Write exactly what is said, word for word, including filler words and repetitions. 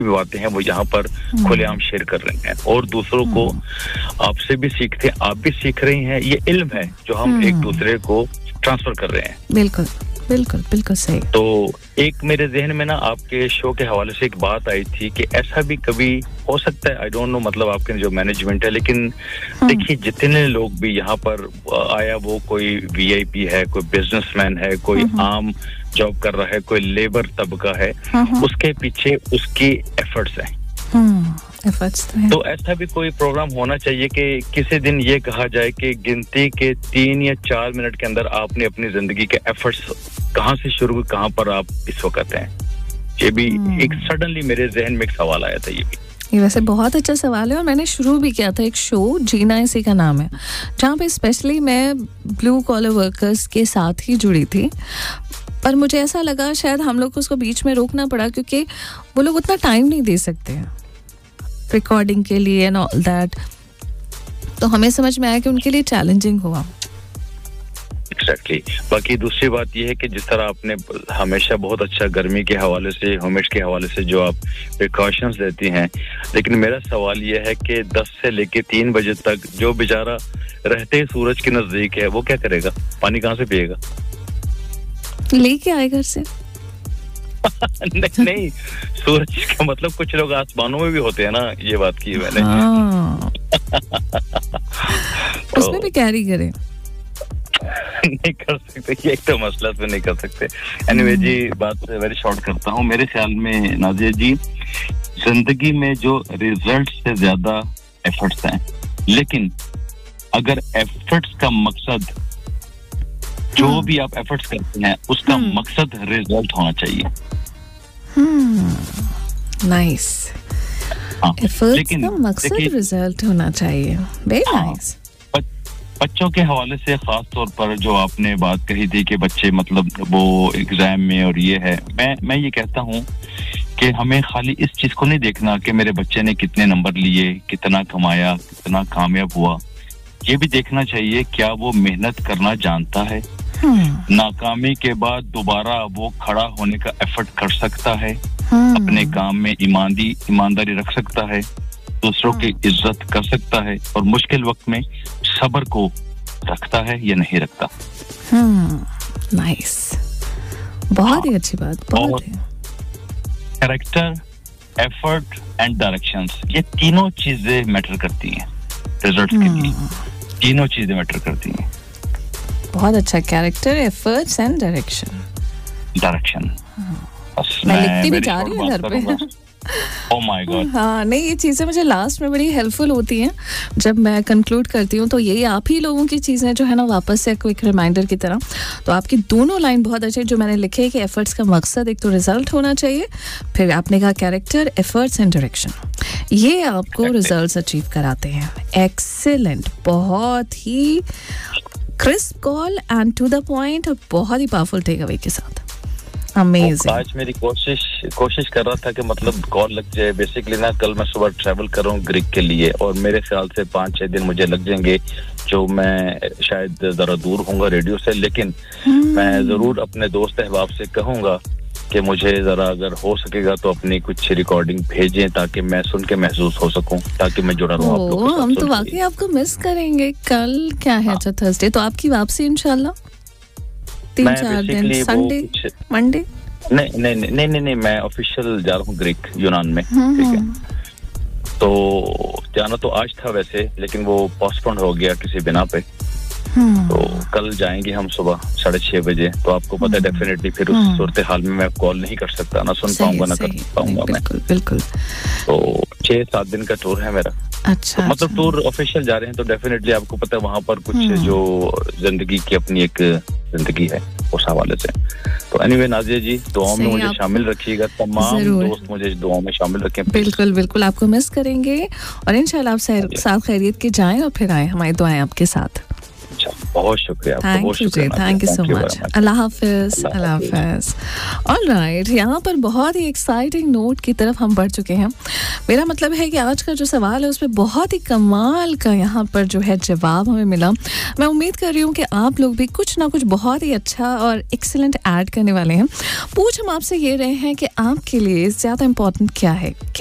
भी बातें हैं वो यहाँ पर खुलेआम शेयर कर रहे हैं और दूसरों को आपसे भी सीखते हैं, आप भी सीख रही हैं। ये इल्म है जो हम एक दूसरे को ट्रांसफर कर रहे हैं। बिल्कुल बिल्कुल बिल्कुल सही। तो एक मेरे जहन में ना आपके शो के हवाले से एक बात आई थी कि ऐसा भी कभी हो सकता है, आई डोंट नो, मतलब आपके जो मैनेजमेंट है, लेकिन देखिए जितने लोग भी यहाँ पर आया वो कोई वीआईपी है, कोई बिजनेसमैन है, कोई आम जॉब कर रहा है, कोई लेबर तबका है, उसके पीछे उसकी एफर्ट्स हैं। एफर्ट्स तो, तो ऐसा भी कोई प्रोग्राम होना चाहिए कि किसी दिन ये कहा जाए कि गिनती के तीन या चार मिनट के अंदर आपने अपनी जिंदगी के एफर्ट्स कहाँ से शुरू, कहाँ पर आप इस वक्त हैं। ये भी एक सडनली मेरे जहन में एक सवाल आया था। ये भी ये वैसे बहुत अच्छा सवाल है और मैंने शुरू भी किया था एक शो, जीना इसी का नाम है, जहाँ पे स्पेशली मैं ब्लू कॉलर वर्कर्स के साथ ही जुड़ी थी। पर मुझे ऐसा लगा शायद हम लोग को उसको बीच में रोकना पड़ा क्योंकि वो लोग उतना टाइम नहीं दे सकते हैं रिकॉर्डिंग के लिए एंड ऑल दैट। तो हमें समझ में आया कि उनके लिए चैलेंजिंग हुआ। Exactly exactly. बाकी दूसरी बात यह है कि जिस तरह आपने हमेशा बहुत अच्छा गर्मी के हवाले से, ह्यूमिड के हवाले से जो आप प्रिकॉशंस लेती हैं, लेकिन मेरा सवाल यह है कि दस से लेके तीन बजे तक जो बेचारा रहते ही सूरज के नजदीक है वो क्या करेगा? पानी कहाँ से पिएगा? लेके आए घर से। नहीं नहीं, सूरज का मतलब कुछ लोग आसमानों में भी होते हैं ना, ये बात की मैंने। तो उसमें भी कैरी करें नहीं कर सकते, ये एक तो मसला से नहीं कर सकते। एनीवे जी, बात वेरी शॉर्ट करता हूँ। मेरे ख्याल में नाज़िया जी, जिंदगी में जो रिजल्ट से ज्यादा एफर्ट्स हैं, लेकिन अगर एफर्ट्स का मकसद, जो भी आप एफर्ट्स करते हैं उसका मकसद रिजल्ट होना चाहिए। नाइस। एफर्ट्स का मकसद रिजल्ट होना चाहिए। Very nice. बच्चों के हवाले से खास तौर पर जो आपने बात कही थी कि बच्चे मतलब वो एग्जाम में और ये है, मैं मैं ये कहता हूँ कि हमें खाली इस चीज को नहीं देखना कि मेरे बच्चे ने कितने नंबर लिए, कितना कमाया, कितना कामयाब हुआ। ये भी देखना चाहिए क्या वो मेहनत करना जानता है, नाकामी के बाद दोबारा वो खड़ा होने का एफर्ट कर सकता है, अपने काम में ईमानदारी ईमानदारी रख सकता है, दूसरों की इज्जत कर सकता है और मुश्किल वक्त में सब्र को रखता है या नहीं रखता। हम्म, नाइस। बहुत ही अच्छी बात। बहुत ही। कैरेक्टर, एफर्ट एंड डायरेक्शंस, ये तीनों चीजें मैटर करती हैं रिजल्ट्स के लिए। तीनों चीजें मैटर करती हैं। बहुत अच्छा। Character, efforts and direction. Direction मैं लिखती भी जा रही हूँ घर पे। Oh my God. हाँ, नहीं, ये चीज़ें मुझे लास्ट में बड़ी हेल्पफुल होती हैं जब मैं कंक्लूड करती हूँ। तो यही आप ही लोगों की चीज़ें जो है ना, वापस से क्विक रिमाइंडर की तरह। तो आपकी दोनों लाइन बहुत अच्छी जो मैंने लिखे कि एफर्ट्स का मकसद एक तो रिजल्ट होना चाहिए, फिर आपने कहा कैरेक्टर, एफर्ट्स एंड डायरेक्शन, ये आपको रिजल्ट्स अचीव कराते हैं। एक्सीलेंट। बहुत ही crisp call and to the point और बहुत ही पावरफुल टेक अवे के साथ। Amazing. आज मेरी कोशिश कोशिश कर रहा था कि मतलब कॉल लग जाए। बेसिकली ना, कल मैं सुबह ट्रैवल कर रहा हूँ ग्रीक के लिए और मेरे ख्याल से पाँच छह दिन मुझे लग जाएंगे, जो मैं शायद जरा दूर होऊंगा रेडियो से, लेकिन hmm. मैं जरूर अपने दोस्त अहबाब से कहूंगा कि मुझे जरा अगर हो सकेगा तो अपनी कुछ रिकॉर्डिंग भेजें ताकि मैं सुन के महसूस हो सकूं, ताकि मैं जुड़ा रहूं आप लोगों के साथ। हम तो वाकई आपको मिस करेंगे। कल क्या है? अच्छा, थर्सडे। तो आपकी वापसी इंशाल्लाह तीन चार दिन, संडे, मंडे? नहीं नहीं नहीं नहीं नहीं, नहीं मैं ऑफिशियल जा रहा हूँ ग्रीक, यूनान में। ठीक है, तो जाना तो आज था वैसे, लेकिन वो पोस्टपोन हो गया किसी बिना पे। तो कल जाएंगे हम सुबह साढ़े छह बजे। तो आपको पता है डेफिनेटली फिर उस सूरत हाल में मैं कॉल नहीं कर सकता, ना सुन पाऊंगा ना कर पाऊंगा मैं। बिल्कुल बिल्कुल। तो छह सात दिन का टूर है मेरा। अच्छा, तो मतलब अच्छा। टूर ऑफिशियल जा रहे हैं तो डेफिनेटली आपको पता है वहाँ पर कुछ जो जिंदगी की अपनी एक जिंदगी है उस हवाले से। तो एनीवे नाज़िया जी, दुआओं में मुझे शामिल रखिएगा, तमाम दोस्त मुझे दुआओं में शामिल रखें। बिल्कुल बिल्कुल, आपको मिस करेंगे और इंशाल्लाह आप साथ खैरियत के जाएं और फिर आए। हमारी दुआएं आपके साथ। अच्छा, बहुत शुक्रिया आपका, बहुत थैंक यू जी, शुक्रिया thank you so Thank you much. very much. Allah Hafiz. Allah Allah Hafiz. Hafiz. All right, यहाँ पर बहुत ही एक्साइटिंग नोट की तरफ हम बढ़ चुके हैं. मेरा मतलब है कि आज का जो सवाल है उस पर बहुत ही कमाल का यहाँ पर जो है जवाब हमें मिला. मैं उम्मीद कर रही हूँ कि आप लोग भी कुछ ना कुछ बहुत ही अच्छा और एक्सीलेंट ऐड करने वाले हैं. पूछ हम आपसे ये रहे हैं कि आपके लिए ज़्यादा इम्पोर्टेंट क्या है.